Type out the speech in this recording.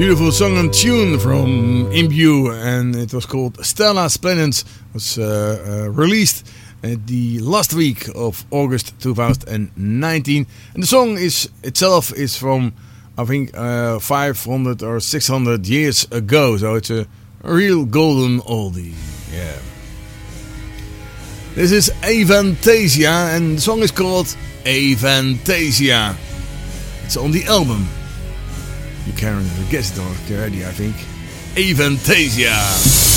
Beautiful song and tune from Imbue, and it was called Stella Splendens. Was released at the last week of August 2019, and the song itself is from, I think, 500 or 600 years ago, so it's a real golden oldie. Yeah. This is Avantasia, and the song is called Avantasia. It's on the album. You can guess it already, I think. Avantasia.